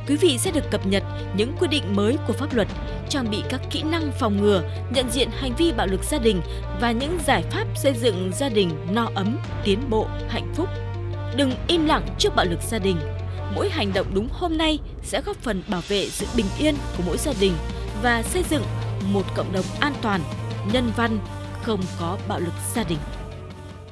quý vị sẽ được cập nhật những quy định mới của pháp luật, trang bị các kỹ năng phòng ngừa, nhận diện hành vi bạo lực gia đình và những giải pháp xây dựng gia đình no ấm, tiến bộ, hạnh phúc. Đừng im lặng trước bạo lực gia đình. Mỗi hành động đúng hôm nay sẽ góp phần bảo vệ sự bình yên của mỗi gia đình và xây dựng một cộng đồng an toàn, nhân văn, không có bạo lực gia đình.